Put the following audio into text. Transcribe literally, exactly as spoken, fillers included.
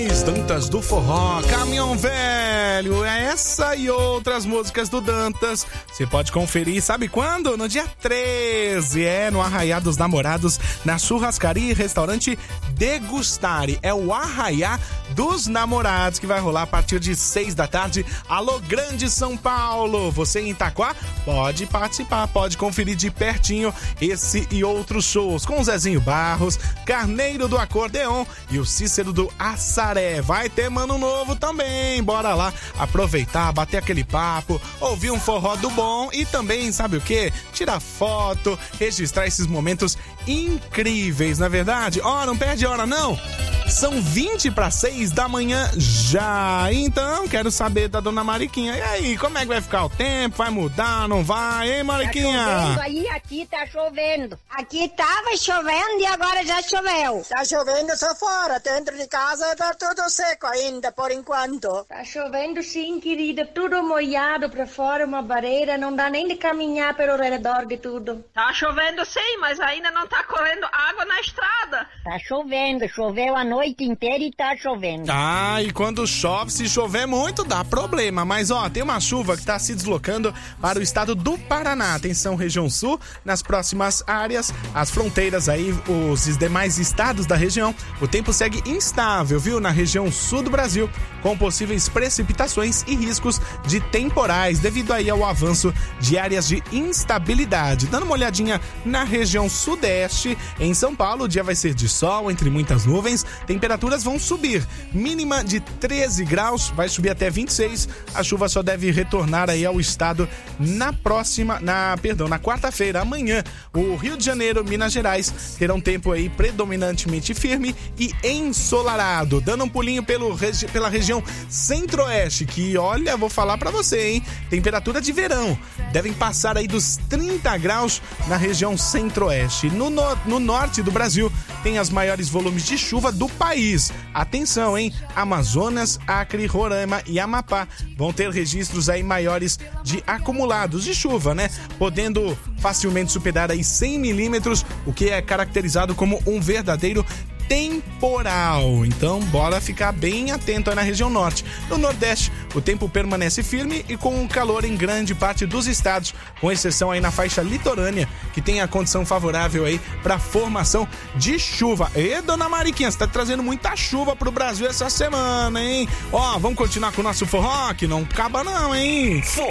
Dantas do Forró, Caminhão Velho, é essa e outras músicas do Dantas. Você pode conferir, sabe quando? No dia treze, é no Arraiá dos Namorados, na churrascaria e restaurante Degustare. É o Arraiá dos Namorados que vai rolar a partir de seis da tarde. Alô, Grande São Paulo! Você em Itaquá pode participar, pode conferir de pertinho esse e outros shows com o Zezinho Barros, Carneiro do Acordeon e o Cícero do Assaré. Vai ter Mano Novo também, bora lá aproveitar, bater aquele papo, ouvir um forró do bom e também, sabe o que? Tirar foto, registrar esses momentos incríveis, na verdade? Ó, oh, não perde hora não! São vinte para seis da manhã já. Então, quero saber da dona Mariquinha. E aí, como é que vai ficar o tempo? Vai mudar, não vai? Hein, Mariquinha? Tá chovendo aí, aqui tá chovendo. Aqui tava chovendo e agora já choveu. Tá chovendo só fora, dentro de casa tá tudo seco ainda, por enquanto. Tá chovendo sim, querida, tudo molhado pra fora, uma barreira, não dá nem de caminhar pelo redor de tudo. Tá chovendo sim, mas ainda não tá correndo água na estrada. Tá chovendo, choveu a noite inteira e tá chovendo. Ah, e quando chove, se chover muito, dá problema. Mas ó, tem uma chuva que tá se deslocando para o estado do Paraná. Atenção, região sul, nas próximas áreas, as fronteiras aí, os demais estados da região. O tempo segue instável, viu? Na região sul do Brasil, com possíveis precipitações e riscos de temporais, devido aí ao avanço de áreas de instabilidade. Dando uma olhadinha na região sudeste, em São Paulo, o dia vai ser de sol, entre muitas nuvens. Temperaturas vão subir, mínima de treze graus, vai subir até vinte e seis. A chuva só deve retornar aí ao estado na próxima, na, perdão, na quarta-feira, amanhã. O Rio de Janeiro, Minas Gerais terão tempo aí predominantemente firme e ensolarado, dando um pulinho pelo, pela região centro-oeste, que olha, vou falar pra você, hein, temperatura de verão, devem passar aí dos trinta graus na região centro-oeste. No, no, no norte do Brasil tem as maiores volumes de chuva do país. Atenção, hein? Amazonas, Acre, Roraima e Amapá vão ter registros aí maiores de acumulados de chuva, né? Podendo facilmente superar aí cem milímetros, o que é caracterizado como um verdadeiro temporal. Então, bora ficar bem atento aí na região norte. No nordeste, o tempo permanece firme e com calor em grande parte dos estados, com exceção aí na faixa litorânea, que tem a condição favorável aí para formação de chuva. E dona Mariquinha, você tá trazendo muita chuva pro Brasil essa semana, hein? Ó, vamos continuar com o nosso forró, que não acaba não, hein?